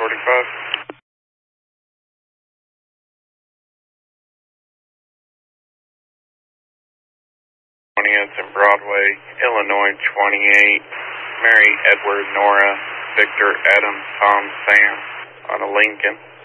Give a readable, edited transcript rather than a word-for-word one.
45. 20th and Broadway, Illinois 28, Mary, Edward, Nora, Victor, Adam, Tom, Sam on a Lincoln.